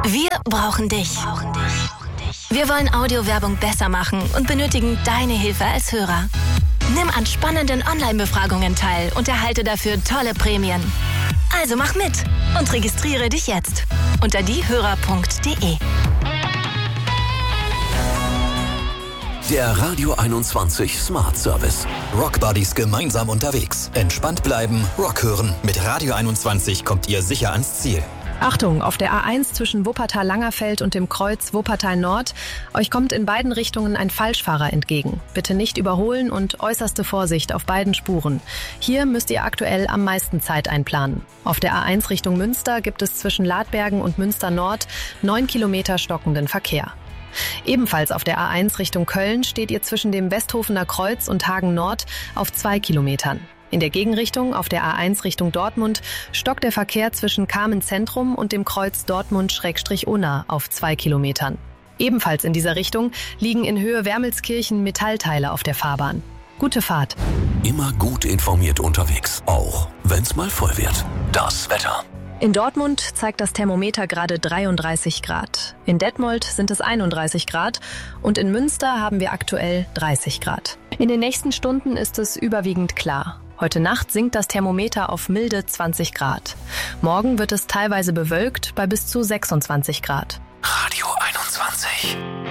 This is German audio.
Wir brauchen dich. Wir wollen Audiowerbung besser machen und benötigen deine Hilfe als Hörer. Nimm an spannenden Online-Befragungen teil und erhalte dafür tolle Prämien. Also mach mit und registriere dich jetzt unter diehörer.de. Der Radio 21 Smart Service. Rock Buddies gemeinsam unterwegs. Entspannt bleiben, Rock hören. Mit Radio 21 kommt ihr sicher ans Ziel. Achtung, auf der A1 zwischen Wuppertal-Langerfeld und dem Kreuz Wuppertal-Nord. Euch kommt in beiden Richtungen ein Falschfahrer entgegen. Bitte nicht überholen und äußerste Vorsicht auf beiden Spuren. Hier müsst ihr aktuell am meisten Zeit einplanen. Auf der A1 Richtung Münster gibt es zwischen Ladbergen und Münster-Nord 9 Kilometer stockenden Verkehr. Ebenfalls auf der A1 Richtung Köln steht ihr zwischen dem Westhofener Kreuz und Hagen Nord auf 2 Kilometern. In der Gegenrichtung auf der A1 Richtung Dortmund stockt der Verkehr zwischen Kamen Zentrum und dem Kreuz Dortmund-Unna auf 2 Kilometern. Ebenfalls in dieser Richtung liegen in Höhe Wermelskirchen Metallteile auf der Fahrbahn. Gute Fahrt. Immer gut informiert unterwegs, auch wenn's mal voll wird. Das Wetter. In Dortmund zeigt das Thermometer gerade 33 Grad. In Detmold sind es 31 Grad und in Münster haben wir aktuell 30 Grad. In den nächsten Stunden ist es überwiegend klar. Heute Nacht sinkt das Thermometer auf milde 20 Grad. Morgen wird es teilweise bewölkt bei bis zu 26 Grad. Radio 21.